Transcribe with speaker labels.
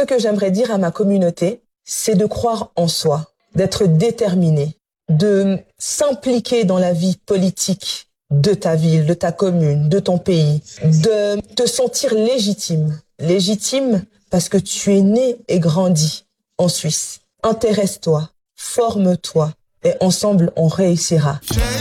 Speaker 1: Ce que j'aimerais dire à ma communauté, c'est de croire en soi, d'être déterminé, de s'impliquer dans la vie politique de ta ville, de ta commune, de ton pays, de te sentir légitime. Légitime parce que tu es né et grandi en Suisse. Intéresse-toi, forme-toi et ensemble on réussira.